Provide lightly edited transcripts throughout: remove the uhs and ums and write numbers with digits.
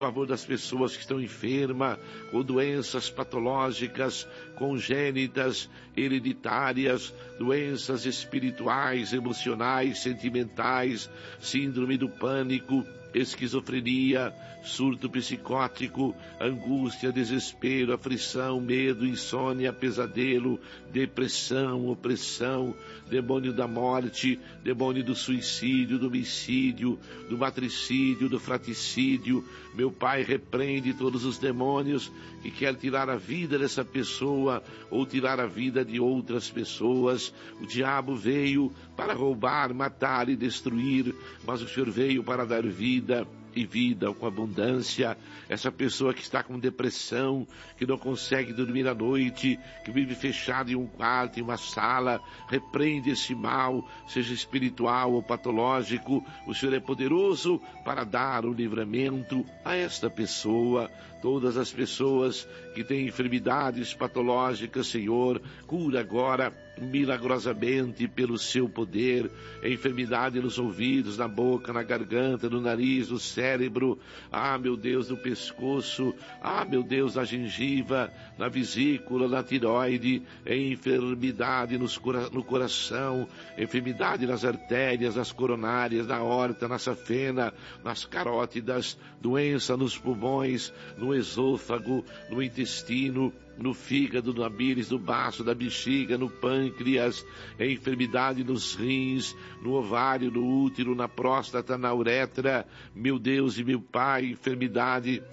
favor das pessoas que estão enfermas, com doenças patológicas, congênitas, hereditárias, doenças espirituais, emocionais, sentimentais, síndrome do pânico, esquizofrenia, surto psicótico, angústia, desespero, aflição, medo, insônia, pesadelo, depressão, opressão, demônio da morte, demônio do suicídio, do homicídio, do matricídio, do fratricídio. Meu Pai, repreende todos os demônios que querem tirar a vida dessa pessoa ou tirar a vida de outras pessoas. O diabo veio para roubar, matar e destruir, mas o Senhor veio para dar vida e vida com abundância. Essa pessoa que está com depressão, que não consegue dormir à noite, que vive fechado em um quarto, em uma sala, repreende esse mal, seja espiritual ou patológico. O Senhor é poderoso para dar o livramento a esta pessoa. Todas as pessoas que têm enfermidades patológicas, Senhor, cura agora milagrosamente pelo seu poder. Enfermidade nos ouvidos, na boca, na garganta, no nariz, no cérebro, meu Deus, no pescoço, meu Deus, na gengiva, na vesícula, na tireoide, enfermidade no coração, enfermidade nas artérias, nas coronárias, na aorta, na safena, nas carótidas, doença nos pulmões, no esôfago, no intestino, no fígado, na bílis, no baço, da bexiga, no pâncreas, enfermidade nos rins, no ovário, no útero, na próstata, na uretra, meu Deus e meu Pai, enfermidade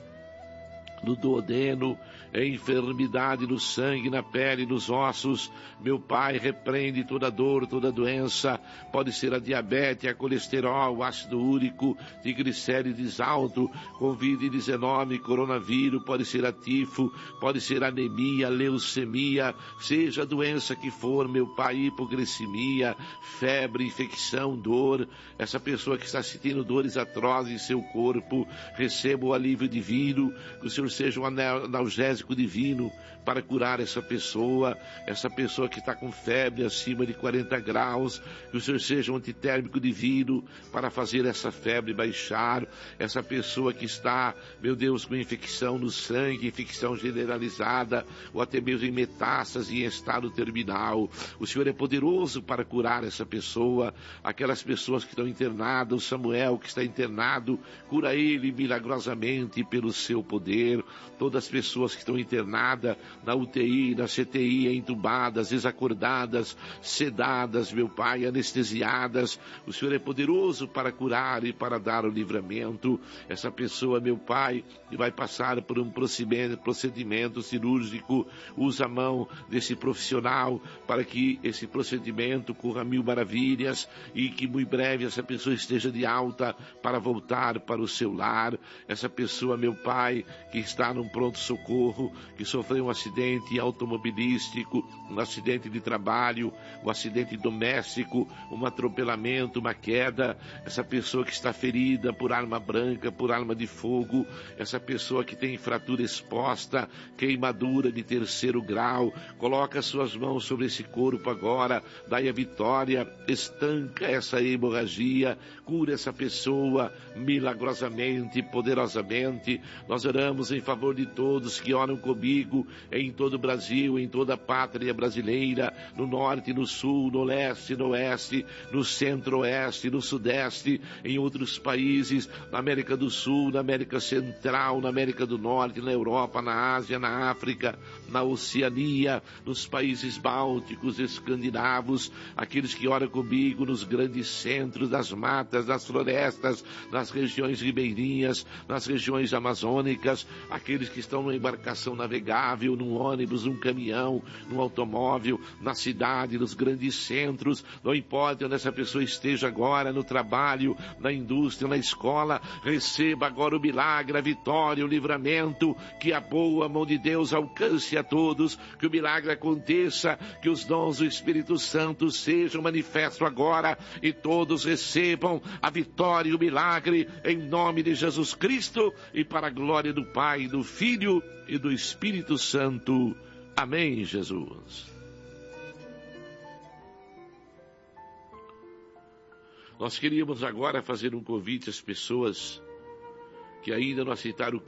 no duodeno, enfermidade no sangue, na pele, nos ossos. Meu Pai, repreende toda dor, toda doença. Pode ser a diabetes, a colesterol, o ácido úrico, triglicérides alto, Covid-19, coronavírus, pode ser a tifo, pode ser anemia, leucemia, seja a doença que for, meu Pai, hipoglicemia, febre, infecção, dor. Essa pessoa que está sentindo dores atrozes em seu corpo, receba o alívio divino, que o Senhor seja um analgésico divino para curar essa pessoa que está com febre acima de 40 graus, que o Senhor seja um antitérmico divino para fazer essa febre baixar. Essa pessoa que está, meu Deus, com infecção no sangue, infecção generalizada, ou até mesmo em metástase, em estado terminal, o Senhor é poderoso para curar essa pessoa. Aquelas pessoas que estão internadas, o Samuel que está internado, cura ele milagrosamente pelo seu poder. Todas as pessoas que estão internadas na UTI, na CTI, entubadas, desacordadas, sedadas, meu Pai, anestesiadas, o Senhor é poderoso para curar e para dar o livramento. Essa pessoa, meu Pai, que vai passar por um procedimento cirúrgico, usa a mão desse profissional para que esse procedimento corra mil maravilhas e que muito breve essa pessoa esteja de alta para voltar para o seu lar. Essa pessoa, meu Pai, que está num pronto-socorro, que sofreu um acidente automobilístico, um acidente de trabalho, um acidente doméstico, um atropelamento, uma queda. Essa pessoa que está ferida por arma branca, por arma de fogo, essa pessoa que tem fratura exposta, queimadura de 3º grau, coloca suas mãos sobre esse corpo agora, dai a vitória, estanca essa hemorragia, cura essa pessoa milagrosamente, poderosamente. Nós oramos em favor de todos que oram comigo em todo o Brasil, em toda a pátria brasileira, no norte, no sul, no leste, no oeste, no centro-oeste, no sudeste, em outros países, na América do Sul, na América Central, na América do Norte, na Europa, na Ásia, na África, na Oceania, nos países bálticos, escandinavos, aqueles que oram comigo nos grandes centros das matas, das florestas, nas regiões ribeirinhas, nas regiões amazônicas, aqueles que estão numa embarcação navegável, num ônibus, num caminhão, num automóvel, na cidade, nos grandes centros, não importa onde essa pessoa esteja agora, no trabalho, na indústria, na escola, receba agora o milagre, a vitória, o livramento, que a boa mão de Deus alcance a todos, que o milagre aconteça, que os dons do Espírito Santo sejam manifestos agora e todos recebam a vitória e o milagre em nome de Jesus Cristo e para a glória do Pai, do Filho e do Espírito Santo. Amém, Jesus. Nós queríamos agora fazer um convite às pessoas que ainda não aceitaram